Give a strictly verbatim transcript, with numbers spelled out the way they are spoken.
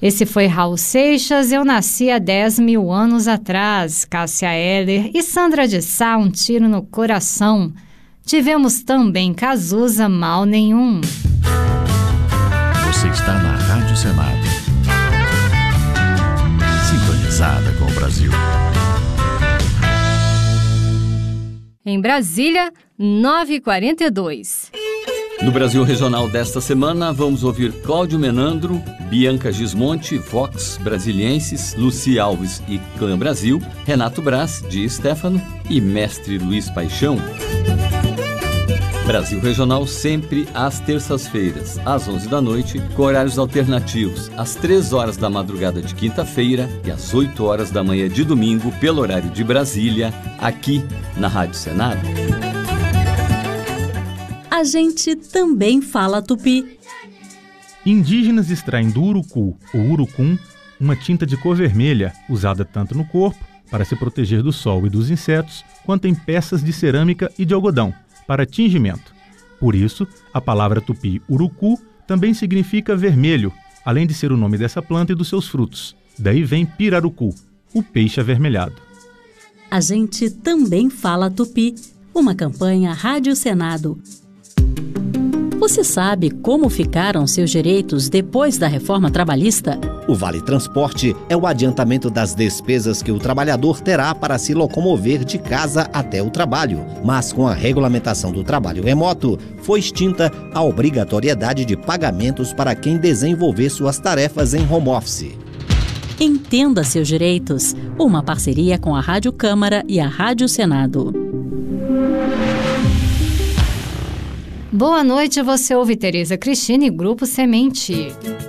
Esse foi Raul Seixas, Eu Nasci há dez mil anos atrás, Cássia Eller e Sandra de Sá, Um Tiro no Coração. Tivemos também Cazuza, Mal Nenhum. Você está na Rádio Senado, sintonizada com o Brasil. Em Brasília, nove e quarenta e dois. No Brasil Regional desta semana, vamos ouvir Cláudio Menandro, Bianca Gismonti, Vox Brasilienses, Luci Alves e Clã Brasil, Renato Braz, de Stefano e Mestre Luiz Paixão. Brasil Regional sempre às terças-feiras, às onze da noite, com horários alternativos, às três horas da madrugada de quinta-feira e às oito horas da manhã de domingo, pelo horário de Brasília, aqui na Rádio Senado. A gente também fala tupi. Indígenas extraem do urucu ou urucum uma tinta de cor vermelha, usada tanto no corpo, para se proteger do sol e dos insetos, quanto em peças de cerâmica e de algodão, para tingimento. Por isso, a palavra tupi urucu também significa vermelho, além de ser o nome dessa planta e dos seus frutos. Daí vem pirarucu, o peixe avermelhado. A gente também fala tupi, uma campanha Rádio Senado. Você sabe como ficaram seus direitos depois da reforma trabalhista? O Vale Transporte é o adiantamento das despesas que o trabalhador terá para se locomover de casa até o trabalho. Mas com a regulamentação do trabalho remoto, foi extinta a obrigatoriedade de pagamentos para quem desenvolver suas tarefas em home office. Entenda seus direitos. Uma parceria com a Rádio Câmara e a Rádio Senado. Boa noite, você ouve Tereza Cristina e Grupo Semente.